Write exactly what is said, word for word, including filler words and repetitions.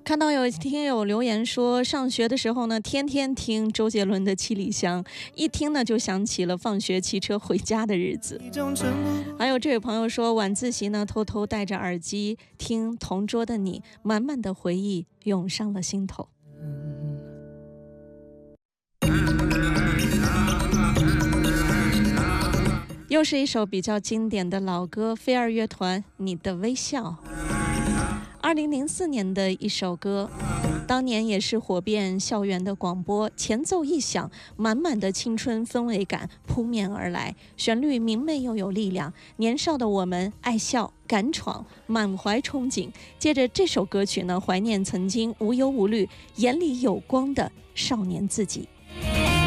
看到有听友留言说，上学的时候呢，天天听周杰伦的《七里香》，一听呢就想起了放学骑车回家的日子。还有这位朋友说，晚自习呢偷偷戴着耳机听《同桌的你》，满满的回忆涌上了心头。又是一首比较经典的老歌，飞儿乐团《你的微笑》。二零零四年的一首歌，当年也是火遍校园的广播，前奏一响，满满的青春氛围感扑面而来，旋律明媚又有力量。年少的我们爱笑敢闯，满怀憧憬。借着这首歌曲呢，怀念曾经无忧无虑、眼里有光的少年自己。